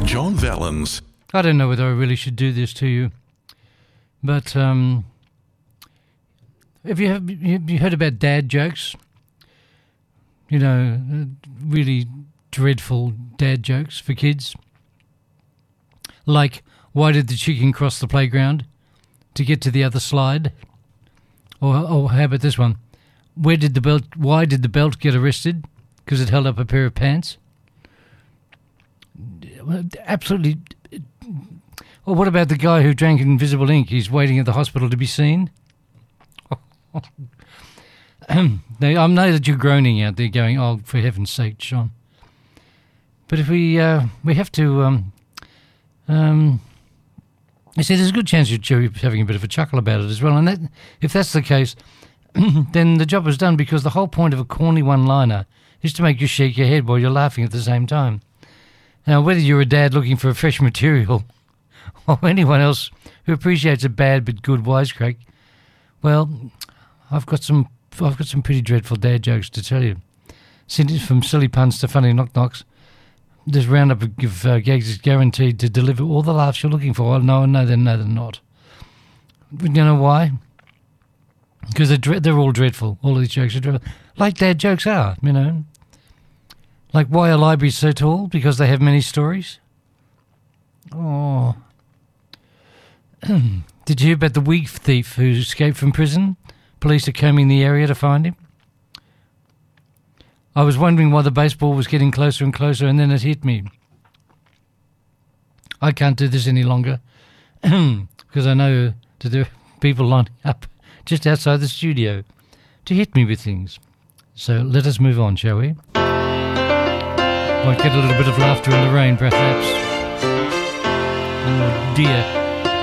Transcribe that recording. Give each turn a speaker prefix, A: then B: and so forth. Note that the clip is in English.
A: John Vallens.
B: I don't know whether I really should do this to you, but have you heard about dad jokes? You know, really dreadful dad jokes for kids. Like, why did the chicken cross the playground? To get to the other slide? Or how about this one? Why did the belt get arrested? Because it held up a pair of pants? Absolutely. Or what about the guy who drank invisible ink? He's waiting at the hospital to be seen. Now, I know that you're groaning out there going, oh, for heaven's sake, John. But if we have to... I see there's a good chance you're having a bit of a chuckle about it as well. And if that's the case, then the job was done, because the whole point of a corny one-liner is to make you shake your head while you're laughing at the same time. Now, whether you're a dad looking for a fresh material or anyone else who appreciates a bad but good wisecrack, well, I've got some pretty dreadful dad jokes to tell you. From silly puns to funny knock-knocks, this roundup of gags is guaranteed to deliver all the laughs you're looking for. No, they're not. You know why? Because they're all dreadful. All of these jokes are dreadful. Like dad jokes are, you know. Like, why are libraries so tall? Because they have many stories. Oh. Did you hear about the wig thief who escaped from prison? Police are combing the area to find him. I was wondering why the baseball was getting closer and closer, and then it hit me. I can't do this any longer because I know that there are people lining up just outside the studio to hit me with things. So let us move on, shall we? Might get a little bit of laughter in the rain, perhaps. Oh dear.